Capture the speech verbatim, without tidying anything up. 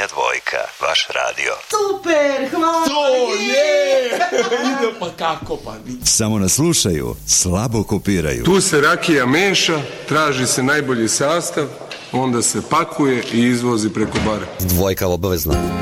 Banja Dvojka, vaš radio. Super, hvala! To je! Ide pa kako pa. Samo nas slušaju, slabo kopiraju. Tu se rakija meša, traži se najbolji sastav, onda se pakuje i izvozi preko bare. Dvojka obavezna.